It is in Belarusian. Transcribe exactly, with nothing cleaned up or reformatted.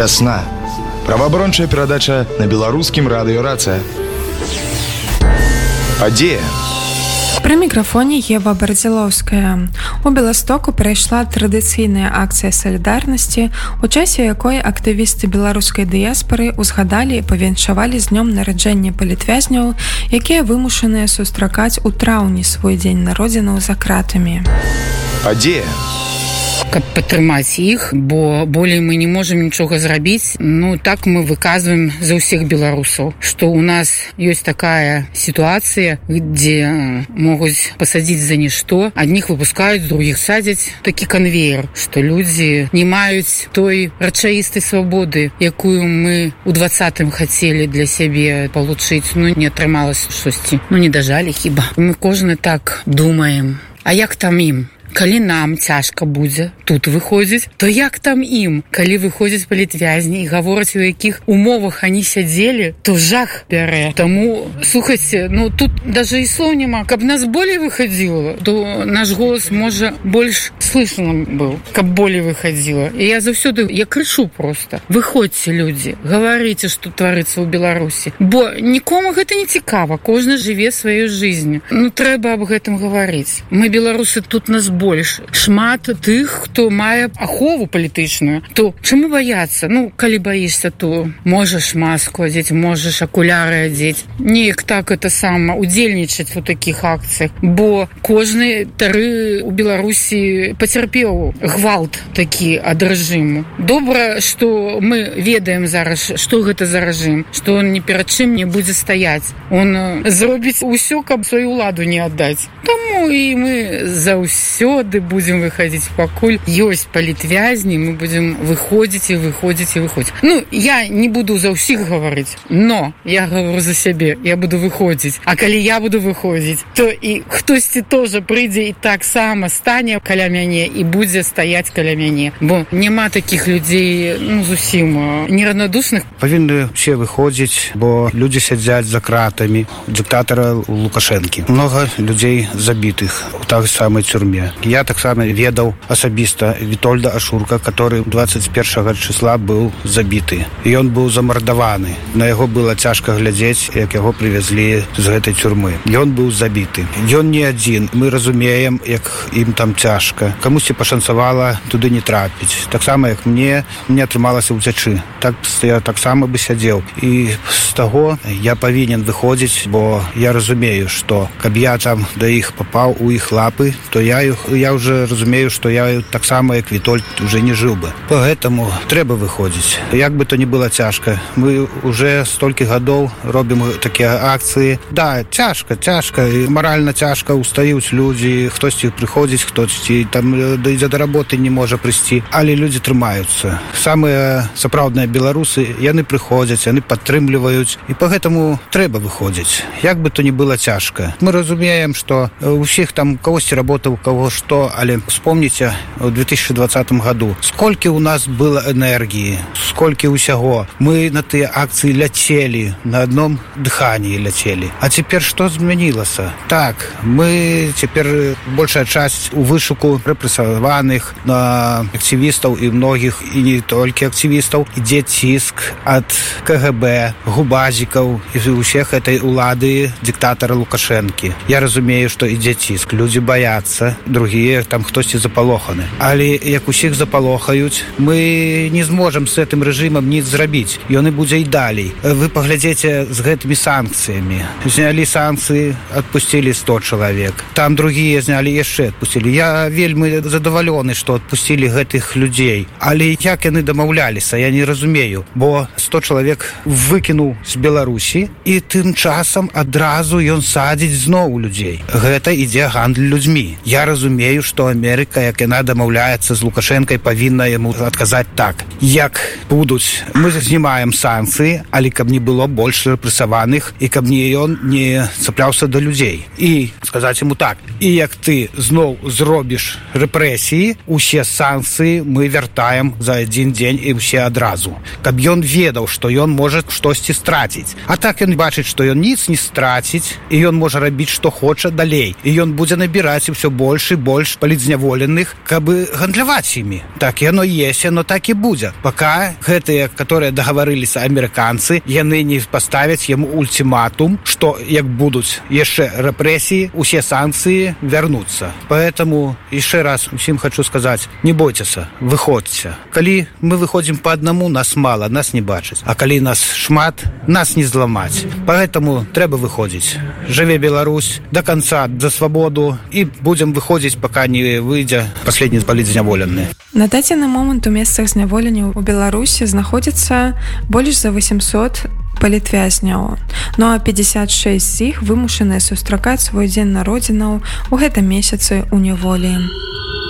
Вясна. Праваабарончая перадача на беларускім радыё «Рацыя». Падзея. Пры мікрафоне Ева Бардзілоўская. У Беластоку прайшла традыцыйная акцыя салідарнасці, у часе якой актывісты беларускай дыяспары ўзгадалі і павіншавалі з днём нараджэння палітвязняў, якія вымушаныя сустракаць у траўні свой дзень народзінаў за кратамі. Падзея. Каб падтрымаць іх, бо болей мы не можам нічога зрабіць. Ну, так мы выказваем за ўсіх беларусаў, што ў нас ёсць такая сітуацыя, дзе могуць пасадзіць за нішто, адних выпускаюць, другіх садзяць. Такі канвеер, што людзі не маюць той рэчаістай свабоды, якую мы ў двадцатым хацелі для сябе палучыць. Ну, не атрымалася штосьці. Ну, не дажалі хіба. Мы кожны так думаем. А як там ім? Калі нам цяжка будзе тут выходзіць, то як там ім? Калі выходзяць палітвязні і гавораць, у якіх умовах они сядзелі, то жах бярэ. Таму, слухайце, ну тут даже і слоў няма. Каб нас болей выхадзіла, то наш голас, можа, больш слышным быў, каб болей выхадзіла. І я заўсёды, я крычу проста. Выходзьце, людзі, гаварыце, што творыцца ў Беларусі. Бо нікому гэта не цікава, кожны жыве сваёй жизнью. Ну, трэба аб гэтым гаварыць. Мы, беларусы, тут нас больш. Шмат тых, хто мае ахову палітычную, то чаму баяцца? Ну, калі баішся, то можаш маску адзець, можаш акуляры адзець. Неяк так это сама удзельнічаць у такіх акцыях, бо кожны тары ў Беларусі пацярпеў гвалт такі ад рэжыму. Добра, што мы ведаем зараз, што гэта за рэжым, што он ні перад чым не будзе стаяць. Он зробіць усё, каб сваю ўладу не аддаць. Таму і мы заўсёды будем выходить, пакуль ёсць палітвязні, мы будем выходзіць і выходзіць і выходзіць. Ну, я не буду за ўсіх гаварыць, но я гавару за сябе, я буду выходзіць. А калі я буду выходзіць, то і хтосьці тоже прыйдзе і так сама стане каля мяне і будзе стаяць каля мяне. Бо няма такіх людзей, ну, зусім неравнодушных. Павінны все выходзіць, бо людзі сядзяць за кратамі диктатора Лукашэнкі. Много людзей забітых у той самой тюрьме. Я таксама ведаў асабіста Вітольда Ашурка, который двадцать первого числа быў забіты. І ён быў замардаваны. На яго было цяжка глядзець, як яго прывезлі з гэтай тюрьмы. Ён быў забіты. Ён не адзін. Мы разумеем, як ім там цяжка. Камусьці пашанцавала туды не трапіць. Таксама, як мне, мне атрымалася ўцячы. Так я таксама бы сядзеў. І з таго я павінен выходзіць, бо я разумею, што каб я там да іх папаў у іх лапы, то я іх я уже разумею, што я так само, як Вітольд, уже не жыў бы. Поэтому трэба выходзіць. Як бы то ни было цяжка. Мы уже столькі гадоў робім такія акцыі. Да, цяжка, цяжка. І маральна цяжка. Устаюць людзі, хтосьці прыходзіць, хтосьці там ідзе да работы не можа прыйсці. Але людзі трымаюцца. Самыя сапраўдныя беларусы, яны прыходзяць, яны падтрымліваюць. І поэтому трэба выходзіць. Як бы то ни было цяжка. Мы разумеем, што усіх там кагосьці работаў, кого что, але вспомните в две тысячи двадцатом году, сколько у нас было энергии, сколько усяго. Мы на те акции летели, на одном дыхании летели. А теперь что изменилось? Так, мы теперь большая часть у вышуку репрессованных на активистов и многих, и не только активистов, идет тиск от КГБ, губазиков и у всех этой улады диктатора Лукашенки. Я разумею, что идет тиск, люди боятся, другие там хтосьці запалоханы. Але як усіх запалохаюць, мы не зможам з гэтым рэжымам ніц зрабіць. Ён і будзе і далей. Вы паглядзеце з гэтымі санкцыямі. Знялі санкцыі, адпусцілі сто чалавек. Там другія знялі, яшчэ адпусцілі. Я вельмі задавалены, што адпусцілі гэтых людзей. Але як яны дамаўляліся, я не разумею. Бо сто чалавек выкінуў з Беларусі, і тым часам адразу ён садзіць зноў людзей. Гэта ідзе гандль людзьмі. Я разумею, што Амерыка, як яна дамаўляецца з Лукашэнкай, павінна яму адказаць так. Як будуць, мы знімаем санкцыі, але каб не было больш рэпрэсаваных і каб не ён не цапляўся да людзей. І сказаць яму так. І як ты зноў зробіш рэпрэсіі, усе санкцыі мы вяртаем за адзін дзень і ўсе адразу. Каб ён ведаў, што ён можа штосьці страціць. А так ён бачыць, што ён ніц не страціць, і ён можа рабіць, што хоча далей. І ён будзе набіраць усё больш і больш палітзняволеных, каб бы гандляваць імі. Так яно есть, яно так і будзе. Пока гэтыя, которые договорыліся амерыканцы, яны не паставяць яму ультиматум, что як будуць яшчэ рэпрэсіі, усе санкцыі вярнуцца. Поэтому яшчэ раз усім хочу сказаць, не бойцеся, выходзьце. Калі мы выходзім по аднаму, нас мало, нас не бачыць. А калі нас шмат, нас не зламаць. Поэтому трэба выходзіць. Жыве Беларусь до конца, за свободу, і будзем выходзіць, пока не выйдзе последні палітзняволены. На дадзены момант у месцах зняволення у Беларусі знаходзіцца больш за восемьсот палітвязняў. Ну а пятьдесят шесть з іх вымушаныя сустракаць свой дзень народзінаў у гэтым месяцы ў няволі.